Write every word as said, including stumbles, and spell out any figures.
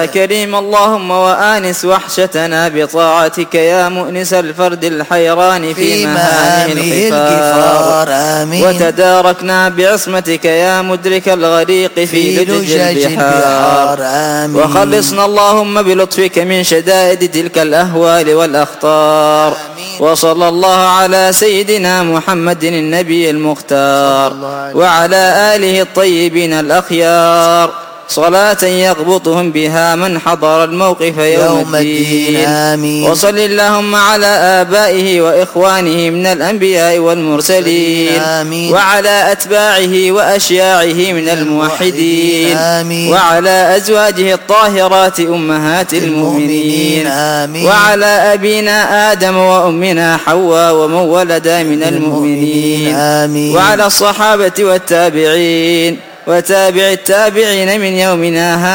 كريم اللهم وآنس وحشتنا بطاعتك يا مؤنس الفرد الحيران في مهامه الغفار. آمين. وتداركنا بعصمتك يا مدرك الغريق في لجج البحار. آمين. وخلصنا اللهم بلطفك من شدائد تلك الأهوال والأخطار. آمين. وصلى الله على سيدنا محمد النبي المختار وعلى آله الطيبين الأخيار صلاة يغبطهم بها من حضر الموقف يوم, يوم الدين. آمين. وصل اللهم على آبائه وإخوانه من الأنبياء والمرسلين. آمين. وعلى أتباعه وأشياعه من الموحدين. آمين. وعلى أزواجه الطاهرات أمهات المؤمنين. آمين. وعلى أبينا آدم وأمنا حواء ومن ولد من المؤمنين. آمين. وعلى الصحابة والتابعين وتابع التابعين من يومنا هذا